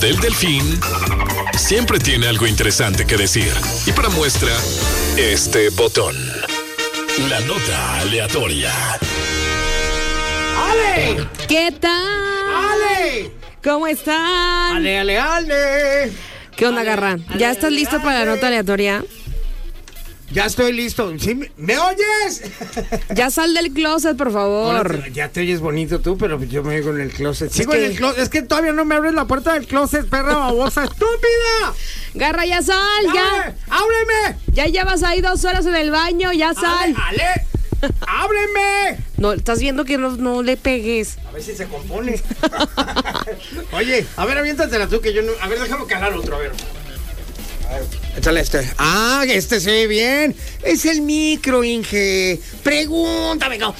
Del Delfín siempre tiene algo interesante que decir. Y para muestra, este botón. La nota aleatoria. ¡Ale! ¿Qué tal? ¡Ale! ¿Cómo están? ¡Ale! ¿Qué onda, Garra? ¿Ya estás listo para la nota aleatoria? Ya estoy listo. ¿Sí? ¿Me oyes? Ya sal del closet, por favor. Hola, ya te oyes bonito tú, pero yo me oigo en el closet. Sigo en el closet. Es que todavía no me abres la puerta del closet, perra babosa estúpida. Garra, ya sal, ya. ¡Ábreme! Ya llevas ahí 2 horas en el baño, ya sal. ¡Ale! ¡Ábreme! No, estás viendo que no le pegues. A ver si se compone. Oye, a ver, aviéntatela tú, que yo no... A ver, déjame calar otro, a ver. Échale este. Ah, este se ve bien. Es el micro, Inge. Pregunta, venga.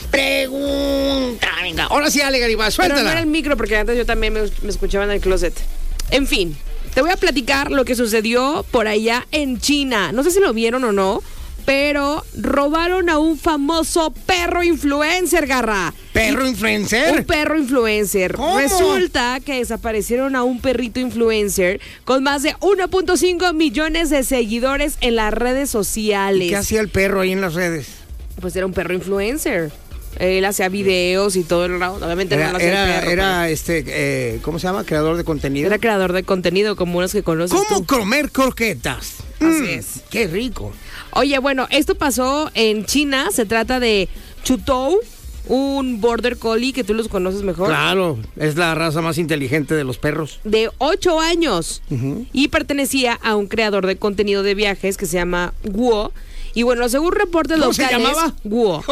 Ahora sí, Ale Garibay, suéltala. Pero no era el micro, porque antes yo también me escuchaba en el closet. En fin, te voy a platicar lo que sucedió por allá en China. No sé si lo vieron o no, pero robaron a un famoso perro influencer, Garra. ¿Perro influencer? Un perro influencer. ¿Cómo? Resulta que desaparecieron a un perrito influencer con más de 1.5 millones de seguidores en las redes sociales. ¿Y qué hacía el perro ahí en las redes? Pues era un perro influencer. Él hacía videos y todo el rato. Obviamente no lo hacía el perro. ¿Cómo se llama? ¿Creador de contenido? Era creador de contenido, como unos que conoces ¿Cómo tú. comer croquetas? Así es. ¡Qué rico! Oye, bueno, esto pasó en China. Se trata de Chutou, un border collie que tú los conoces mejor. Claro, es la raza más inteligente de los perros. De 8 años. Uh-huh. Y pertenecía a un creador de contenido de viajes que se llama Guo. Y bueno, según reportes ¿Cómo locales... se llamaba? Guo.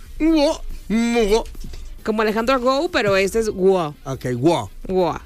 Guo. Como Alejandro Go, pero este es Guo. Ok, guo. Guo.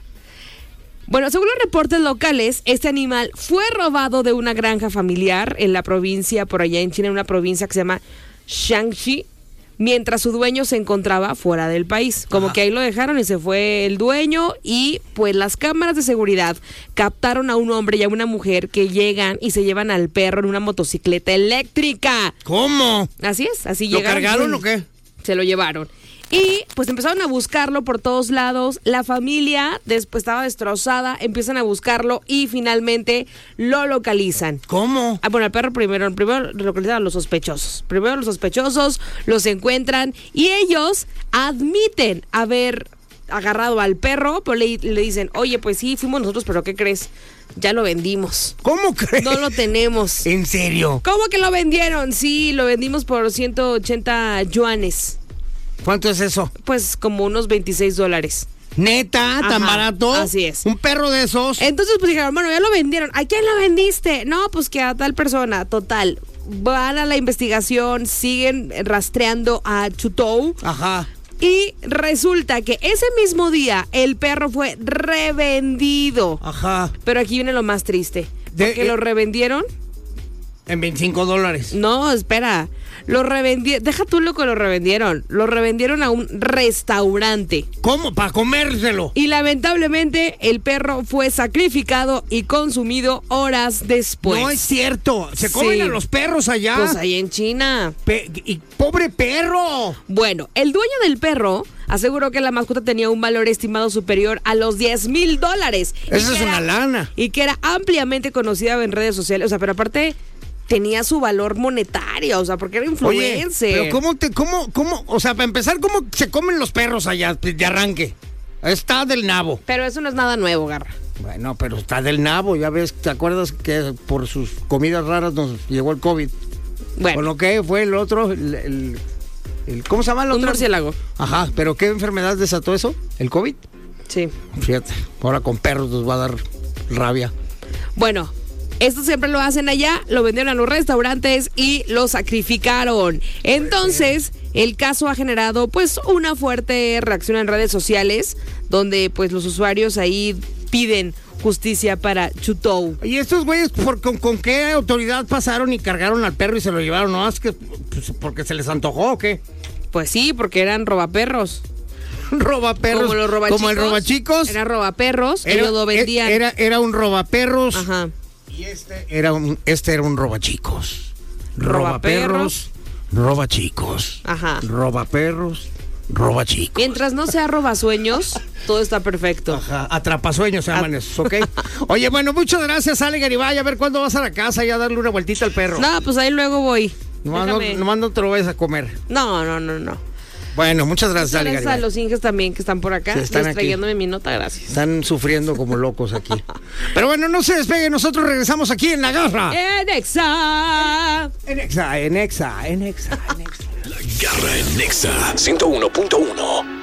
Bueno, según los reportes locales, este animal fue robado de una granja familiar en la provincia, por allá en China, en una provincia que se llama Shaanxi, mientras su dueño se encontraba fuera del país. Como Ajá. que ahí lo dejaron y se fue el dueño, y pues las cámaras de seguridad captaron a un hombre y a una mujer que llegan y se llevan al perro en una motocicleta eléctrica. ¿Cómo? Así es, así ¿Lo llegaron. cargaron o qué? Se lo llevaron. Y pues empezaron a buscarlo por todos lados. La familia después estaba destrozada, empiezan a buscarlo y finalmente lo localizan. ¿Cómo? Bueno, el perro primero localizan a los sospechosos. Primero los sospechosos los encuentran y ellos admiten haber agarrado al perro, pero le dicen, oye, pues sí, fuimos nosotros, pero ¿qué crees? Ya lo vendimos. ¿Cómo crees? No lo tenemos. ¿En serio? ¿Cómo que lo vendieron? Sí, lo vendimos por 180 yuanes. ¿Cuánto es eso? Pues como unos $26. ¿Neta? ¿Tan Ajá, barato? así es. ¿Un perro de esos? Entonces pues dijeron, bueno, ya lo vendieron. ¿A quién lo vendiste? No, pues que a tal persona. Total, van a la investigación, siguen rastreando a Chutou. Ajá. Y resulta que ese mismo día el perro fue revendido. Ajá. Pero aquí viene lo más triste. Porque lo revendieron. En $25. No, espera. Lo revendieron. Deja tú lo que lo revendieron. Lo revendieron a un restaurante. ¿Cómo? ¿Para comérselo? Y lamentablemente el perro fue sacrificado y consumido horas después. No es cierto. ¿Se comen a los perros allá? Pues ahí en China. Y pobre perro. Bueno, el dueño del perro aseguró que la mascota tenía un valor estimado superior a los $10,000. Esa es una lana. Y que era ampliamente conocida en redes sociales. O sea, pero aparte tenía su valor monetario, o sea, porque era influencer. Oye, pero ¿cómo? O sea, para empezar, ¿cómo se comen los perros allá de arranque? Está del nabo. Pero eso no es nada nuevo, Garra. Bueno, pero está del nabo, ya ves, ¿te acuerdas que por sus comidas raras nos llegó el COVID? Bueno. ¿Con lo que fue el otro? ¿Cómo se llama el otro? Un murciélago. Ajá, ¿pero qué enfermedad desató eso? ¿El COVID? Sí. Fíjate, ahora con perros nos va a dar rabia. Bueno, esto siempre lo hacen allá, lo vendieron a los restaurantes y lo sacrificaron. Entonces, el caso ha generado pues una fuerte reacción en redes sociales, donde pues los usuarios ahí piden justicia para Chutou. ¿Y estos güeyes con qué autoridad pasaron y cargaron al perro y se lo llevaron? ¿No es que pues, porque se les antojó o qué? Pues sí, porque eran robaperros. Robaperros. Como los robachicos. Como el robachicos. Era robaperros, ellos lo vendían. Era un robaperros. Ajá. Y este era un robachicos. Robaperros. Robachicos. Ajá. Robaperros. roba chicos. Mientras no sea robasueños, todo está perfecto. Ajá, atrapasueños se llaman esos, ¿ok? Oye, bueno, muchas gracias, Ale Garibay. A ver cuándo vas a la casa y a darle una vueltita al perro. No, pues ahí luego voy. Nomás no te lo vayas a comer. No. Bueno, muchas gracias, Ale Gracias a Garibay. los Inges también que están por acá, Sí, están distrayéndome mi nota, gracias. Están sufriendo como locos aquí. Pero bueno, no se despeguen, nosotros regresamos aquí en La Garra. En Exa. En Exa. La Garra en Nexa 101.1.